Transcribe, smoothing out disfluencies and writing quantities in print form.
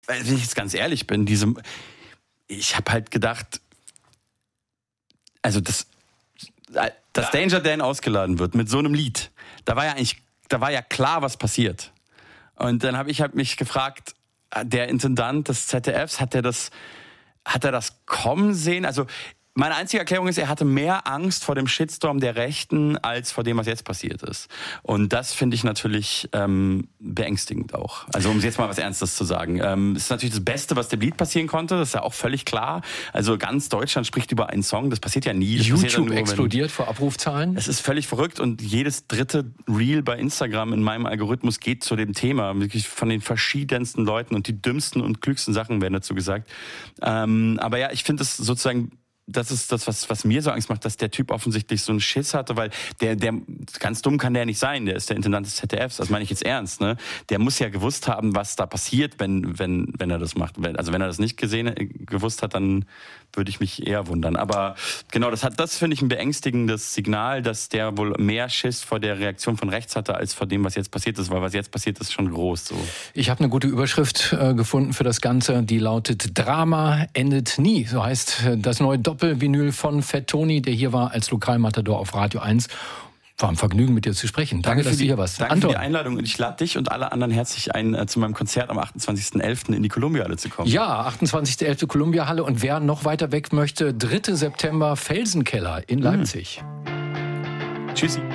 Wenn ich jetzt ganz ehrlich bin, ich habe halt gedacht, also dass Danger Dan ausgeladen wird mit so einem Lied, da war ja klar, was passiert. Und dann habe ich halt mich gefragt, der Intendant des ZDFs, hat er das kommen sehen? Also meine einzige Erklärung ist, er hatte mehr Angst vor dem Shitstorm der Rechten als vor dem, was jetzt passiert ist. Und das finde ich natürlich beängstigend auch. Also um jetzt mal was Ernstes zu sagen. Es ist natürlich das Beste, was dem Lied passieren konnte. Das ist ja auch völlig klar. Also ganz Deutschland spricht über einen Song. Das passiert ja nie. Das YouTube ja nur, explodiert vor Abrufzahlen. Es ist völlig verrückt. Und jedes dritte Reel bei Instagram in meinem Algorithmus geht zu dem Thema. Wirklich von den verschiedensten Leuten. Und die dümmsten und klügsten Sachen werden dazu gesagt. Aber ja, ich finde es sozusagen... Das ist das, was mir so Angst macht, dass der Typ offensichtlich so einen Schiss hatte, weil der ganz dumm kann der nicht sein, der ist der Intendant des ZDFs, das meine ich jetzt ernst, ne? Der muss ja gewusst haben, was da passiert, wenn er das macht. Also wenn er das nicht gewusst hat, dann würde ich mich eher wundern. Aber genau, das finde ich ein beängstigendes Signal, dass der wohl mehr Schiss vor der Reaktion von rechts hatte, als vor dem, was jetzt passiert ist, weil was jetzt passiert ist, schon groß. So. Ich habe eine gute Überschrift gefunden für das Ganze, die lautet Drama endet nie. So heißt das neue Doppelvinyl von Fat Tony, der hier war als Lokalmatador auf Radio 1. War ein Vergnügen, mit dir zu sprechen. Danke, dass du hier warst. Danke für die Einladung und ich lade dich und alle anderen herzlich ein, zu meinem Konzert am 28.11. in die Columbia-Halle zu kommen. Ja, 28.11. Columbia-Halle und wer noch weiter weg möchte, 3. September Felsenkeller in Leipzig. Tschüssi.